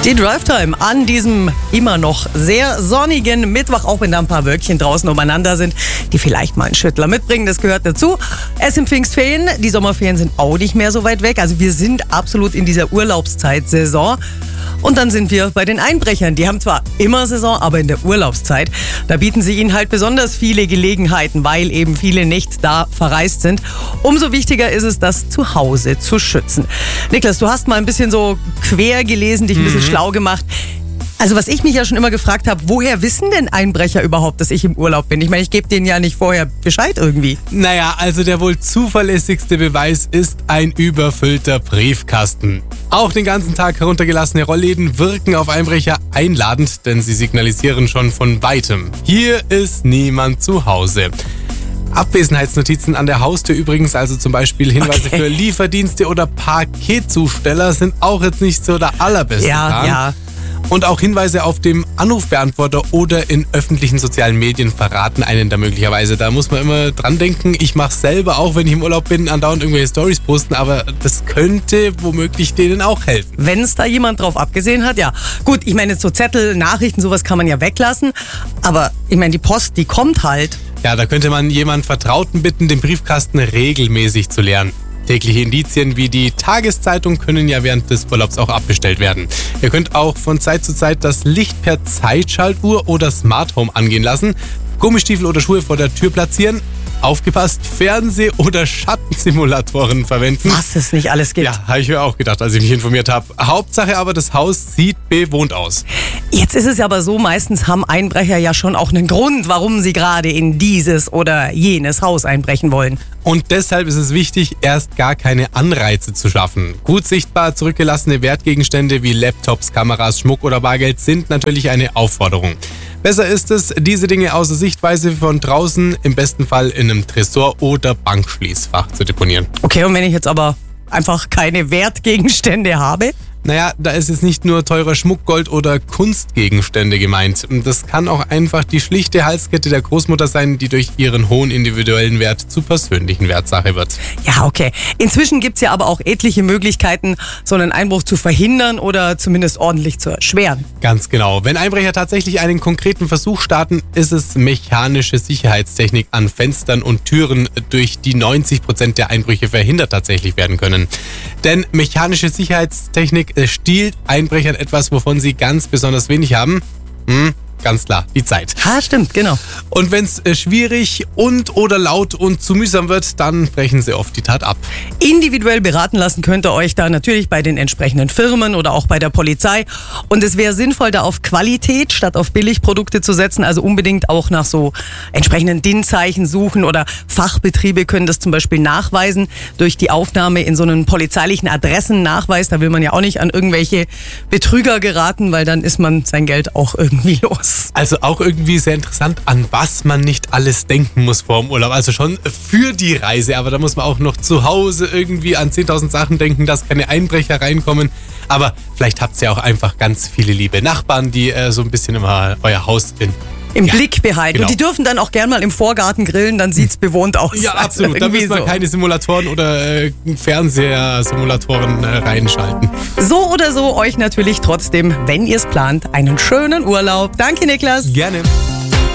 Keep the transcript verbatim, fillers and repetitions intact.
Die Drive-Time an diesem immer noch sehr sonnigen Mittwoch, auch wenn da ein paar Wölkchen draußen umeinander sind, die vielleicht mal einen Schüttler mitbringen, das gehört dazu. Es sind Pfingstferien, die Sommerferien sind auch nicht mehr so weit weg, also wir sind absolut in dieser Urlaubszeit-Saison. Und dann sind wir bei den Einbrechern. Die haben zwar immer Saison, aber in der Urlaubszeit, da bieten sie ihnen halt besonders viele Gelegenheiten, weil eben viele nicht da verreist sind. Umso wichtiger ist es, das zu Hause zu schützen. Niklas, du hast mal ein bisschen so quer gelesen, dich ein bisschen mhm. schlau gemacht. Also was ich mich ja schon immer gefragt habe, woher wissen denn Einbrecher überhaupt, dass ich im Urlaub bin? Ich meine, ich gebe denen ja nicht vorher Bescheid irgendwie. Naja, also der wohl zuverlässigste Beweis ist ein überfüllter Briefkasten. Auch den ganzen Tag heruntergelassene Rollläden wirken auf Einbrecher einladend, denn sie signalisieren schon von Weitem: Hier ist niemand zu Hause. Abwesenheitsnotizen an der Haustür übrigens, also zum Beispiel Hinweise okay. für Lieferdienste oder Paketzusteller, sind auch jetzt nicht so der allerbeste Ja, Plan. ja. Und auch Hinweise auf dem Anrufbeantworter oder in öffentlichen sozialen Medien verraten einen da möglicherweise. Da muss man immer dran denken. Ich mache selber auch, wenn ich im Urlaub bin, andauernd irgendwelche Stories posten, aber das könnte womöglich denen auch helfen. Wenn es da jemand drauf abgesehen hat, ja. Gut, ich meine, so Zettel, Nachrichten, sowas kann man ja weglassen. Aber ich meine, die Post, die kommt halt. Ja, da könnte man jemanden Vertrauten bitten, den Briefkasten regelmäßig zu leeren. Tägliche Indizien wie die Tageszeitung können ja während des Urlaubs auch abbestellt werden. Ihr könnt auch von Zeit zu Zeit das Licht per Zeitschaltuhr oder Smart Home angehen lassen, Gummistiefel oder Schuhe vor der Tür platzieren, aufgepasst, Fernseh- oder Schattensimulatoren verwenden. Was es nicht alles gibt. Ja, habe ich mir auch gedacht, als ich mich informiert habe. Hauptsache aber, das Haus sieht bewohnt aus. Jetzt ist es aber so, meistens haben Einbrecher ja schon auch einen Grund, warum sie gerade in dieses oder jenes Haus einbrechen wollen. Und deshalb ist es wichtig, erst gar keine Anreize zu schaffen. Gut sichtbar zurückgelassene Wertgegenstände wie Laptops, Kameras, Schmuck oder Bargeld sind natürlich eine Aufforderung. Besser ist es, diese Dinge außer Sichtweise von draußen, im besten Fall in einem Tresor oder Bankschließfach zu deponieren. Okay, und wenn ich jetzt aber einfach keine Wertgegenstände habe? Naja, da ist jetzt nicht nur teurer Schmuck, Gold oder Kunstgegenstände gemeint. Das kann auch einfach die schlichte Halskette der Großmutter sein, die durch ihren hohen individuellen Wert zur persönlichen Wertsache wird. Ja, okay. Inzwischen gibt es ja aber auch etliche Möglichkeiten, so einen Einbruch zu verhindern oder zumindest ordentlich zu erschweren. Ganz genau. Wenn Einbrecher tatsächlich einen konkreten Versuch starten, ist es mechanische Sicherheitstechnik an Fenstern und Türen, durch die neunzig Prozent der Einbrüche verhindert tatsächlich werden können. Denn mechanische Sicherheitstechnik stiehlt Einbrechern etwas, wovon sie ganz besonders wenig haben. Hm, ganz klar, die Zeit. Ah, stimmt, genau. Und wenn es schwierig und oder laut und zu mühsam wird, dann brechen sie oft die Tat ab. Individuell beraten lassen könnt ihr euch da natürlich bei den entsprechenden Firmen oder auch bei der Polizei. Und es wäre sinnvoll, da auf Qualität statt auf Billigprodukte zu setzen. Also unbedingt auch nach so entsprechenden D I N-Zeichen suchen, oder Fachbetriebe können das zum Beispiel nachweisen durch die Aufnahme in so einen polizeilichen Adressennachweis. Da will man ja auch nicht an irgendwelche Betrüger geraten, weil dann ist man sein Geld auch irgendwie los. Also auch irgendwie sehr interessant, an was man nicht alles denken muss vor dem Urlaub. Also schon für die Reise, aber da muss man auch noch zu Hause irgendwie an zehntausend Sachen denken, dass keine Einbrecher reinkommen. Aber vielleicht habt ihr ja auch einfach ganz viele liebe Nachbarn, die äh, so ein bisschen immer euer Haus in Im ja, Blick behalten. Genau. Und die dürfen dann auch gern mal im Vorgarten grillen, dann sieht's bewohnt aus. Ja, absolut. Da müssen wir so. keine Simulatoren oder äh, Fernseher-Simulatoren äh, reinschalten. So oder so euch natürlich trotzdem, wenn ihr es plant, einen schönen Urlaub. Danke, Niklas. Gerne.